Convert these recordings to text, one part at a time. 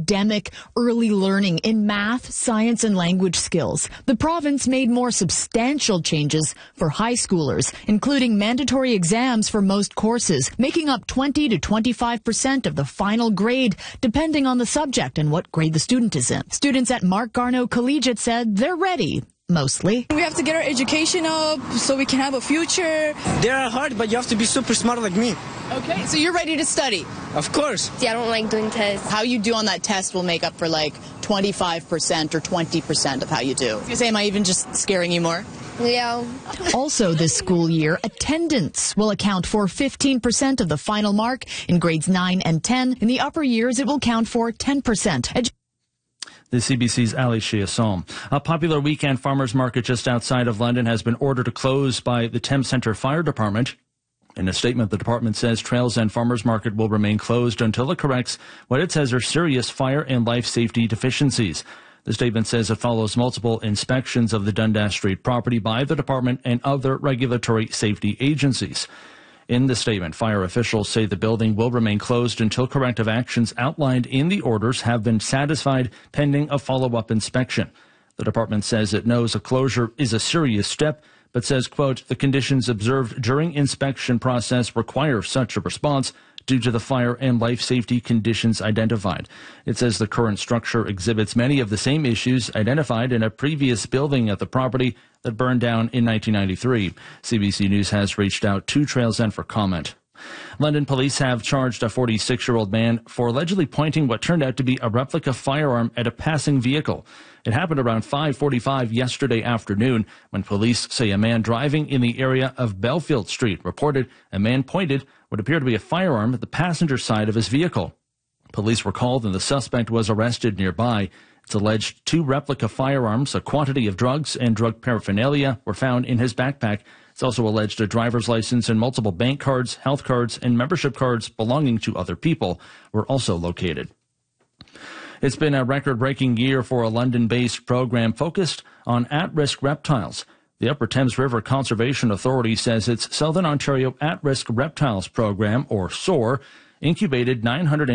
academic early learning in math, science, and language skills. The province made more substantial changes for high schoolers, including mandatory exams for most courses, making up 20 to 25% of the final grade, depending on the subject and what grade the student is in. Students at Mark Garneau Collegiate said they're ready. Mostly. We have to get our education up so we can have a future. They are hard, but you have to be super smart like me. Okay, so you're ready to study? Of course. See, I don't like doing tests. How you do on that test will make up for like 25% or 20% of how you do. You say, am I even just scaring you more? Yeah. Also this school year, attendance will account for 15% of the final mark in grades 9 and 10. In the upper years, it will count for 10%. The CBC's Ali Chiasson. A popular weekend farmers market just outside of London has been ordered to close by the Thames Centre Fire Department. In a statement, the department says Trails End Farmers Market will remain closed until it corrects what it says are serious fire and life safety deficiencies. The statement says it follows multiple inspections of the Dundas Street property by the department and other regulatory safety agencies. In the statement, fire officials say the building will remain closed until corrective actions outlined in the orders have been satisfied pending a follow-up inspection. The department says it knows a closure is a serious step, but says, quote, the conditions observed during inspection process require such a response due to the fire and life safety conditions identified. It says the current structure exhibits many of the same issues identified in a previous building at the property that burned down in 1993. CBC News has reached out to Trails End for comment. London police have charged a 46-year-old man for allegedly pointing what turned out to be a replica firearm at a passing vehicle. It happened around 5:45 yesterday afternoon when police say a man driving in the area of Belfield Street reported a man pointed what appeared to be a firearm at the passenger side of his vehicle. Police were called and the suspect was arrested nearby. It's alleged 2 replica firearms, a quantity of drugs, and drug paraphernalia were found in his backpack. It's also alleged a driver's license and multiple bank cards, health cards, and membership cards belonging to other people were also located. It's been a record-breaking year for a London-based program focused on at-risk reptiles. The Upper Thames River Conservation Authority says its Southern Ontario At-Risk Reptiles Program, or SOAR, incubated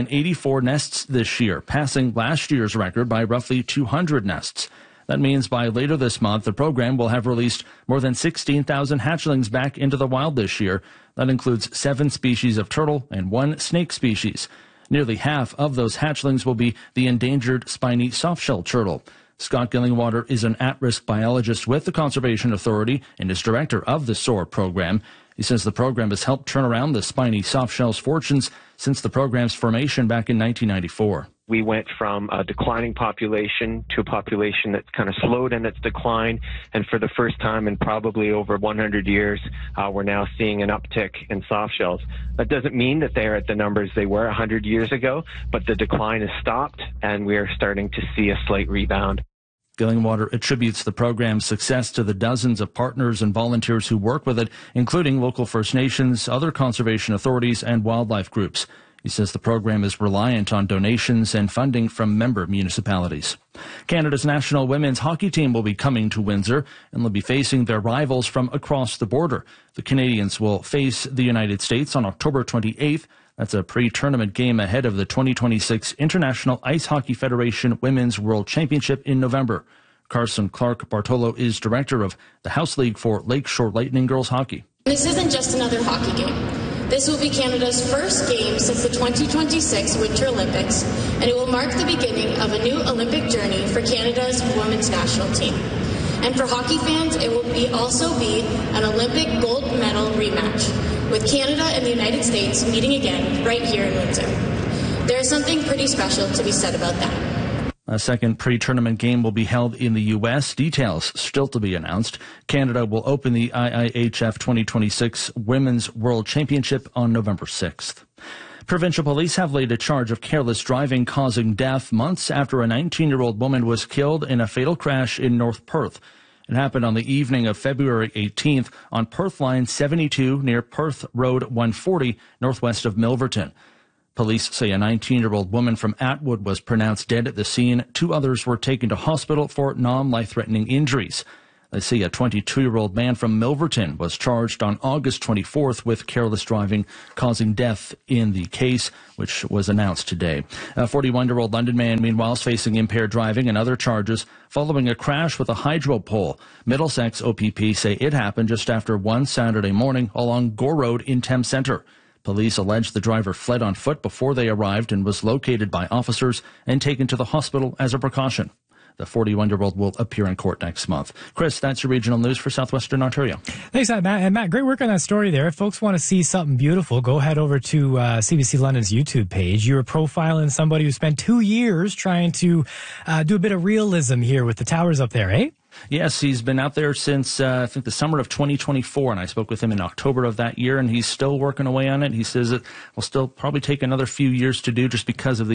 984 nests this year, passing last year's record by roughly 200 nests. That means by later this month, the program will have released more than 16,000 hatchlings back into the wild this year. That includes 7 species of turtle and 1 snake species. Nearly half of those hatchlings will be the endangered spiny softshell turtle. Scott Gillingwater is an at-risk biologist with the Conservation Authority and is director of the SOAR program. He says the program has helped turn around the spiny softshell's fortunes since the program's formation back in 1994. We went from a declining population to a population that's kind of slowed in its decline. And for the first time in probably over 100 years, we're now seeing an uptick in softshells. That doesn't mean that they're at the numbers they were 100 years ago, but the decline has stopped and we are starting to see a slight rebound. Gillingwater attributes the program's success to the dozens of partners and volunteers who work with it, including local First Nations, other conservation authorities, and wildlife groups. He says the program is reliant on donations and funding from member municipalities. Canada's national women's hockey team will be coming to Windsor and will be facing their rivals from across the border. The Canadians will face the United States on October 28th. That's a pre-tournament game ahead of the 2026 International Ice Hockey Federation Women's World Championship in November. Carson Clark Bartolo is director of the House League for Lakeshore Lightning Girls Hockey. This isn't just another hockey game. This will be Canada's first game since the 2026 Winter Olympics, and it will mark the beginning of a new Olympic journey for Canada's women's national team. And for hockey fans, it will also be an Olympic gold medal rematch, with Canada and the United States meeting again right here in Windsor. There is something pretty special to be said about that. A second pre-tournament game will be held in the U.S. Details still to be announced. Canada will open the IIHF 2026 Women's World Championship on November 6th. Provincial police have laid a charge of careless driving causing death months after a 19-year-old woman was killed in a fatal crash in North Perth. It happened on the evening of February 18th on Perth Line 72 near Perth Road 140, northwest of Milverton. Police say a 19-year-old woman from Atwood was pronounced dead at the scene. 2 others were taken to hospital for non-life-threatening injuries. They see a 22-year-old man from Milverton was charged on August 24th with careless driving, causing death in the case, which was announced today. A 41-year-old London man, meanwhile, is facing impaired driving and other charges following a crash with a hydro pole. Middlesex OPP say it happened just after 1 Saturday morning along Gore Road in Thames Centre. Police allege the driver fled on foot before they arrived and was located by officers and taken to the hospital as a precaution. The 41-year-old will appear in court next month. Chris, that's your regional news for Southwestern Ontario. Thanks, Matt. And Matt, great work on that story there. If folks want to see something beautiful, go head over to CBC London's YouTube page. You were profiling somebody who spent 2 years trying to do a bit of realism here with the towers up there, eh? Yes, he's been out there since, I think, the summer of 2024, and I spoke with him in October of that year, and he's still working away on it. He says it will still probably take another few years to do just because of the